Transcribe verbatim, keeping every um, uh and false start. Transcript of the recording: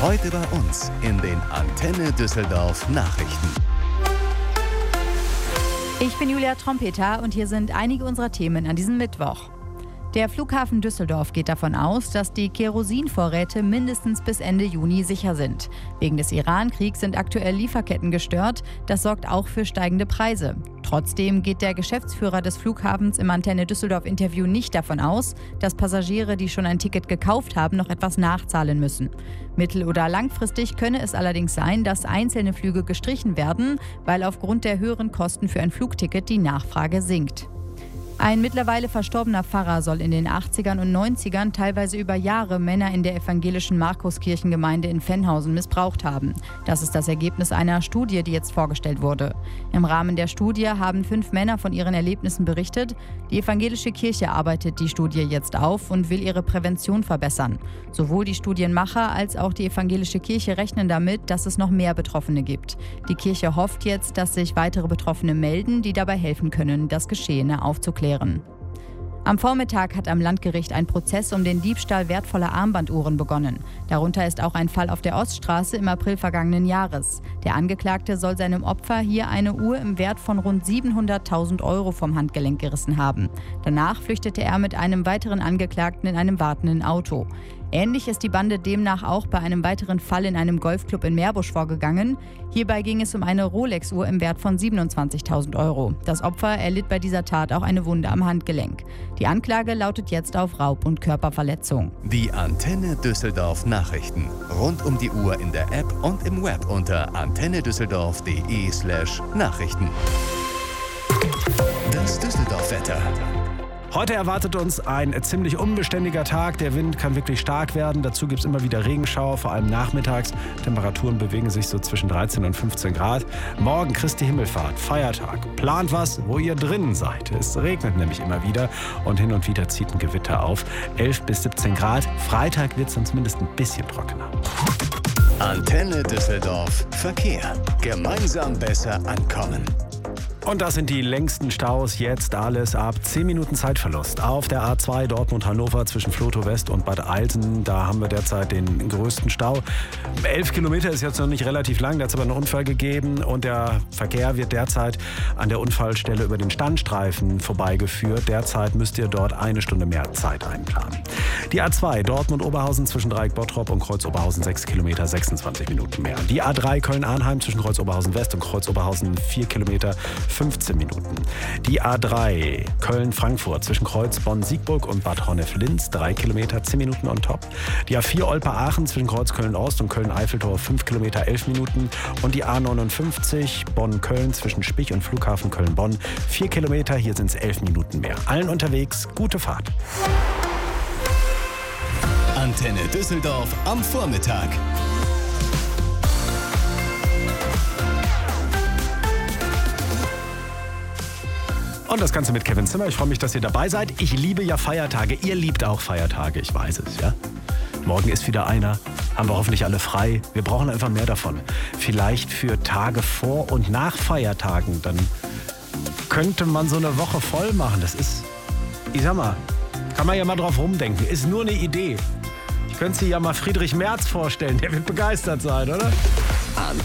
Heute bei uns in den Antenne Düsseldorf Nachrichten. Ich bin Julia Trompeter und hier sind einige unserer Themen an diesem Mittwoch. Der Flughafen Düsseldorf geht davon aus, dass die Kerosinvorräte mindestens bis Ende Juni sicher sind. Wegen des Iran-Kriegs sind aktuell Lieferketten gestört. Das sorgt auch für steigende Preise. Trotzdem geht der Geschäftsführer des Flughafens im Antenne Düsseldorf-Interview nicht davon aus, dass Passagiere, die schon ein Ticket gekauft haben, noch etwas nachzahlen müssen. Mittel- oder langfristig könne es allerdings sein, dass einzelne Flüge gestrichen werden, weil aufgrund der höheren Kosten für ein Flugticket die Nachfrage sinkt. Ein mittlerweile verstorbener Pfarrer soll in den achtzigern und neunzigern teilweise über Jahre Männer in der evangelischen Markuskirchengemeinde in Venhausen missbraucht haben. Das ist das Ergebnis einer Studie, die jetzt vorgestellt wurde. Im Rahmen der Studie haben fünf Männer von ihren Erlebnissen berichtet. Die evangelische Kirche arbeitet die Studie jetzt auf und will ihre Prävention verbessern. Sowohl die Studienmacher als auch die evangelische Kirche rechnen damit, dass es noch mehr Betroffene gibt. Die Kirche hofft jetzt, dass sich weitere Betroffene melden, die dabei helfen können, das Geschehene aufzuklären. Am Vormittag hat am Landgericht ein Prozess um den Diebstahl wertvoller Armbanduhren begonnen. Darunter ist auch ein Fall auf der Oststraße im April vergangenen Jahres. Der Angeklagte soll seinem Opfer hier eine Uhr im Wert von rund siebenhunderttausend Euro vom Handgelenk gerissen haben. Danach flüchtete er mit einem weiteren Angeklagten in einem wartenden Auto. Ähnlich ist die Bande demnach auch bei einem weiteren Fall in einem Golfclub in Meerbusch vorgegangen. Hierbei ging es um eine Rolex-Uhr im Wert von siebenundzwanzigtausend Euro. Das Opfer erlitt bei dieser Tat auch eine Wunde am Handgelenk. Die Anklage lautet jetzt auf Raub und Körperverletzung. Die Antenne Düsseldorf Nachrichten. Rund um die Uhr in der App und im Web unter antennedüsseldorf.de slash Nachrichten. Das Düsseldorf-Wetter. Heute erwartet uns ein ziemlich unbeständiger Tag. Der Wind kann wirklich stark werden. Dazu gibt es immer wieder Regenschauer, vor allem nachmittags. Temperaturen bewegen sich so zwischen dreizehn und fünfzehn Grad. Morgen Christi Himmelfahrt, Feiertag. Plant was, wo ihr drinnen seid. Es regnet nämlich immer wieder und hin und wieder zieht ein Gewitter auf. elf bis siebzehn Grad. Freitag wird es dann zumindest ein bisschen trockener. Antenne Düsseldorf Verkehr. Gemeinsam besser ankommen. Und das sind die längsten Staus jetzt alles ab zehn Minuten Zeitverlust. Auf der A zwei Dortmund-Hannover zwischen Flotow West und Bad Eilsen, da haben wir derzeit den größten Stau. Elf Kilometer ist jetzt noch nicht relativ lang, da hat es aber einen Unfall gegeben und der Verkehr wird derzeit an der Unfallstelle über den Standstreifen vorbeigeführt. Derzeit müsst ihr dort eine Stunde mehr Zeit einplanen. Die A zwei Dortmund-Oberhausen zwischen Dreieck-Bottrop und Kreuz-Oberhausen sechs Kilometer, sechsundzwanzig Minuten mehr. Die A drei Köln-Arnheim zwischen Kreuz-Oberhausen West und Kreuz-Oberhausen vier Kilometer, fünfzehn Minuten. Die A drei Köln-Frankfurt zwischen Kreuz Bonn-Siegburg und Bad Honnef-Linz drei Kilometer, zehn Minuten on top. Die A vier Olpe-Aachen zwischen Kreuz Köln-Ost und Köln-Eiffeltor fünf Kilometer, elf Minuten. Und die A neunundfünfzig Bonn-Köln zwischen Spich und Flughafen Köln-Bonn vier Kilometer, hier sind es elf Minuten mehr. Allen unterwegs, gute Fahrt. Antenne Düsseldorf am Vormittag. Und das Ganze mit Kevin Zimmer. Ich freue mich, dass ihr dabei seid. Ich liebe ja Feiertage. Ihr liebt auch Feiertage, ich weiß es, ja? Morgen ist wieder einer. Haben wir hoffentlich alle frei. Wir brauchen einfach mehr davon. Vielleicht für Tage vor und nach Feiertagen. Dann könnte man so eine Woche voll machen. Das ist, ich sag mal, kann man ja mal drauf rumdenken. Ist nur eine Idee. Ich könnte sich ja mal Friedrich Merz vorstellen. Der wird begeistert sein, oder?